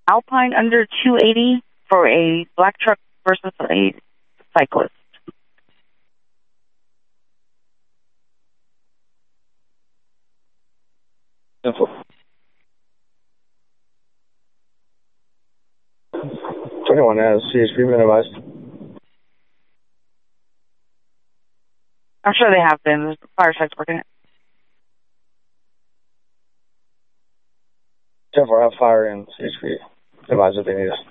Alpine under 280 for a black truck versus a cyclist. Info. 21 has CHP minimized. I'm sure they have been. The fire site's working it. 10-4 have fire in CHP. Minimize if they need us.